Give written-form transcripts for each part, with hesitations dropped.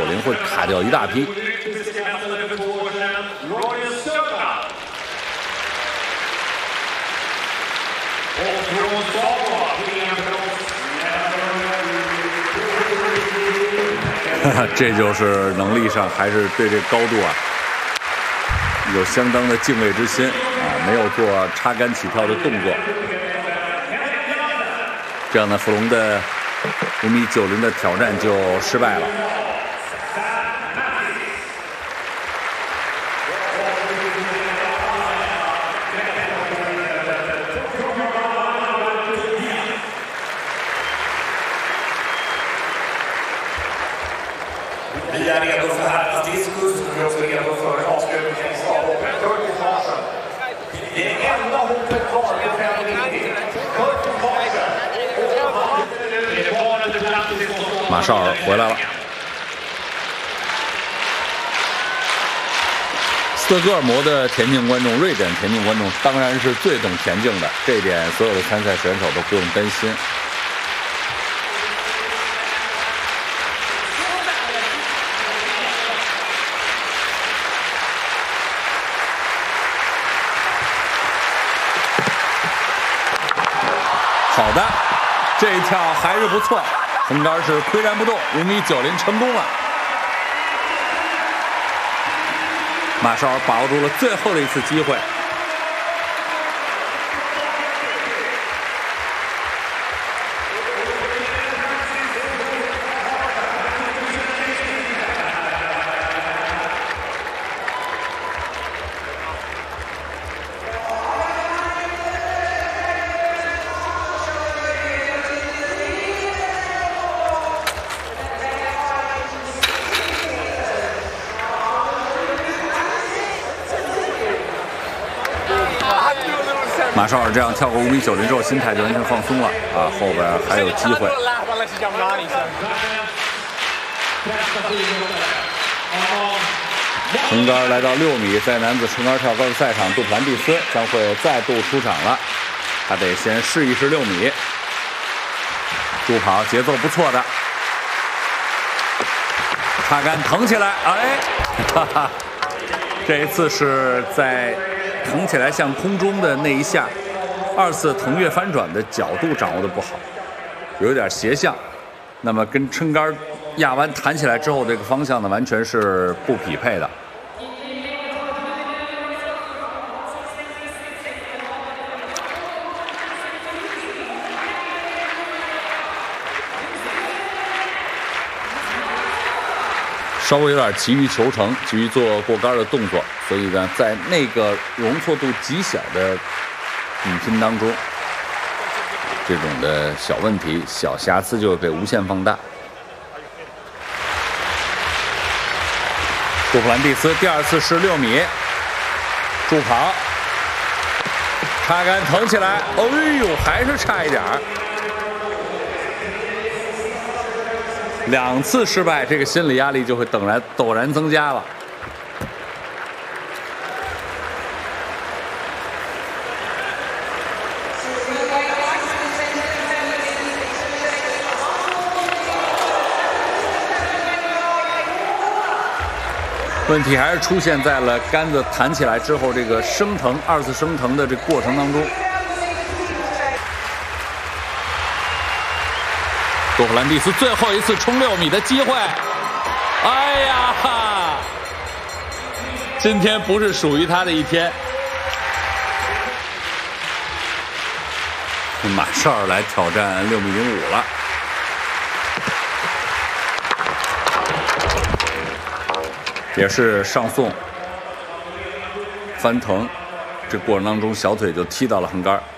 90会卡掉一大批。这就是能力上还是对这高度啊有相当的敬畏之心啊，没有做插杆起跳的动作。这样呢，弗龙的5.90米的挑战就失败了。 Vi är redo för herrarnas diskus. Vi är också redo för avslutningen av hoppet. Curtis Larsen. Det är enda hoppet kvar med 5,90. Curtis Larsen. Det är bara under plats. 马绍尔回来了。斯德哥尔摩的田径观众、瑞典田径观众当然是最懂田径的，这一点所有的参赛选手都不用担心。好的，这一跳还是不错，横杆是岿然不动，5.90米成功了。马绍尔把握住了最后的一次机会。马绍尔这样跳过5.90米之后，心态就完全放松了啊，后边还有机会。横杆来到6米，在男子撑杆跳高的赛场，杜普兰蒂斯将会再度出场了，他得先试一试6米。助跑节奏不错的，插杆腾起来，哎，哈哈，这一次是在腾起来向空中的那一下，2次腾跃翻转的角度掌握的不好，有点斜向，那么跟撑杆压弯弹起来之后，这个方向呢完全是不匹配的。稍微有点急于求成，急于做过杆的动作，所以呢，在那个容错度极小的比拼当中，这种的小问题、小瑕疵就会被无限放大。杜普兰蒂斯第2次试6米，助跑，插杆腾起来，哎呦，还是差一点儿。2次失败，这个心理压力就会陡然增加了。问题还是出现在了杆子弹起来之后，这个升腾2次升腾的这个过程当中。杜普兰蒂斯最后一次冲6米的机会，哎呀，今天不是属于他的一天。马绍尔来挑战6.05米了。也是上送翻腾，这过程当中小腿就踢到了横杆。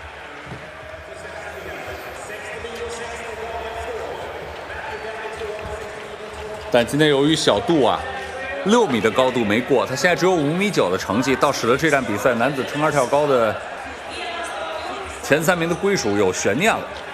但今天由于小杜啊，6米的高度没过，他现在只有5.9米的成绩，倒使得这站比赛男子撑杆跳高的前3名的归属有悬念了。